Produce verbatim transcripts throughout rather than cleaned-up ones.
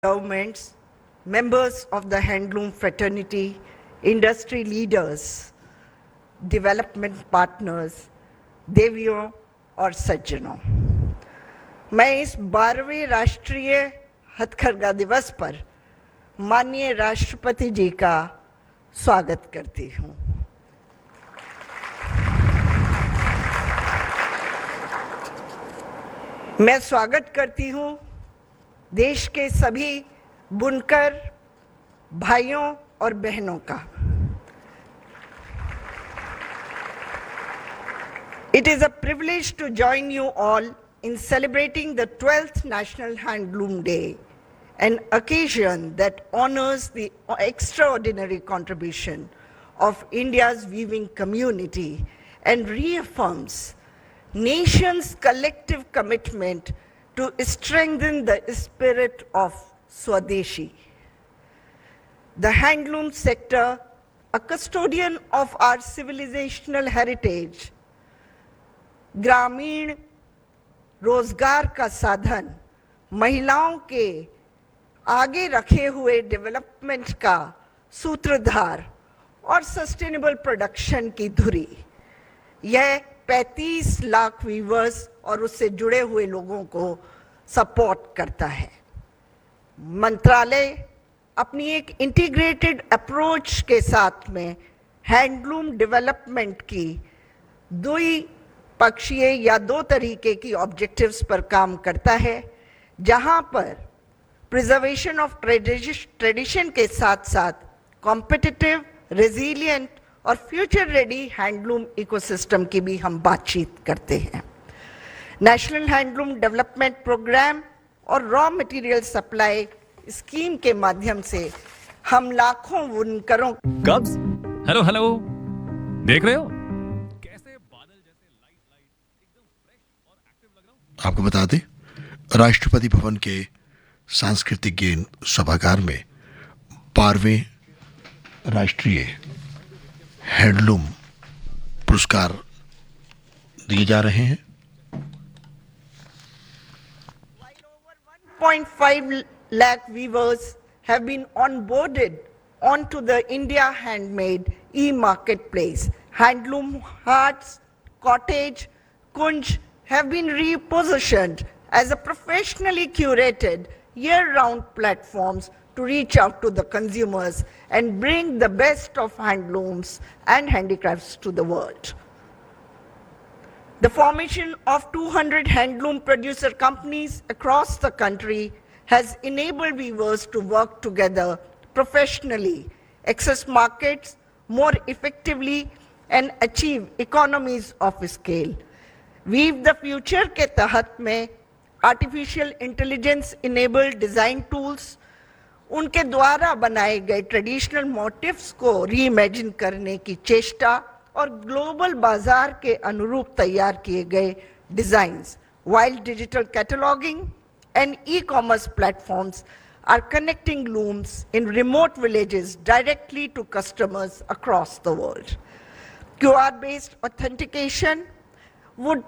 governments, members of the handloom fraternity, industry leaders, development partners, देवियों और सज्जनों, मैं इस बारहवें राष्ट्रीय हथकरघा दिवस पर माननीय राष्ट्रपति जी का स्वागत करती हूँ। मैं स्वागत करती हूँ देश के सभी बुनकर भाइयों और बहनों का। It is a privilege to join you all in celebrating the twelfth National Handloom Day, an occasion that honors the extraordinary contribution of India's weaving community and reaffirms nation's collective commitment to strengthen the spirit of Swadeshi. The handloom sector, a custodian of our civilizational heritage, ग्रामीण रोजगार का साधन, महिलाओं के आगे रखे हुए development का सूत्रधार और सस्टेनेबल प्रोडक्शन की धुरी, यह पैंतीस लाख वीवर्स और उससे जुड़े हुए लोगों को सपोर्ट करता है। मंत्रालय अपनी एक इंटीग्रेटेड अप्रोच के साथ में हैंडलूम डेवलपमेंट की द्विपक्षीय या दो तरीके की ऑब्जेक्टिव्स पर काम करता है, जहां पर प्रिजर्वेशन ऑफ ट्रेडिशन के साथ साथ कॉम्पिटिटिव, रेजिलिएंट और फ्यूचर रेडी हैंडलूम इकोसिस्टम की भी हम बातचीत करते हैं। नेशनल हैंडलूम डेवलपमेंट प्रोग्राम और रॉ मटेरियल सप्लाई स्कीम के माध्यम से हम लाखों बुनकरों कब्स हेलो हेलो देख रहे हो कैसे बादल जैसे लाइट लाइट एकदम फ्रेश और एक्टिव लग रहा हूं। आपको बता दें, राष्ट्रपति भवन के सांस्कृतिक गेन सभागार में बारहवें राष्ट्रीय हैंडलूम पुरस्कार दिए जा रहे हैं। one point five lakh weavers have been onboarded onto the India Handmade e-marketplace. Handloom Hearts, Cottage, Kunj have been repositioned as a professionally curated year-round platforms to reach out to the consumers and bring the best of handlooms and handicrafts to the world. The formation of two hundred handloom producer companies across the country has enabled weavers to work together professionally, access markets more effectively, and achieve economies of scale. Weave the Future के तहत में artificial intelligence enabled design tools, उनके द्वारा बनाए गए traditional motives को reimagine करने की चेष्टा और ग्लोबल बाजार के अनुरूप तैयार किए गए designs, while digital cataloging and e-commerce platforms are connecting looms in remote villages directly to customers across the world. Q R-based authentication would,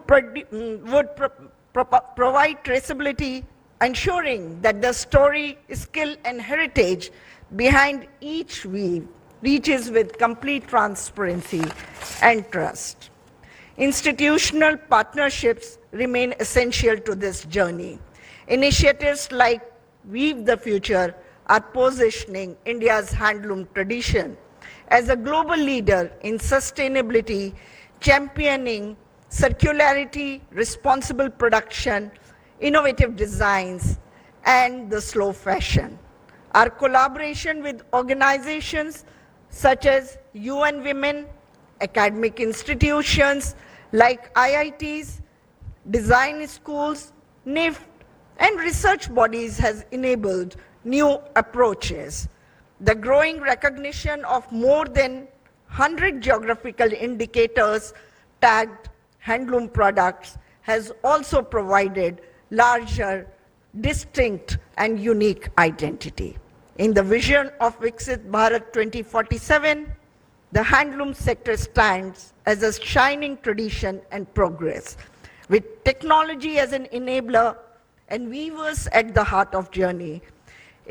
would pro pro provide traceability, ensuring that the story, skill, and heritage behind each weave reaches with complete transparency and trust. Institutional partnerships remain essential to this journey. Initiatives like Weave the Future are positioning India's handloom tradition as a global leader in sustainability, championing circularity, responsible production, innovative designs, and the slow fashion. Our collaboration with organizations such as U N Women, academic institutions like I I Ts, design schools, N I F T, and research bodies has enabled new approaches. The growing recognition of more than one hundred geographical indicators tagged handloom products has also provided larger, distinct, and unique identity. In the vision of Viksit Bharat twenty forty-seven, the handloom sector stands as a shining tradition and progress. With technology as an enabler and weavers at the heart of journey,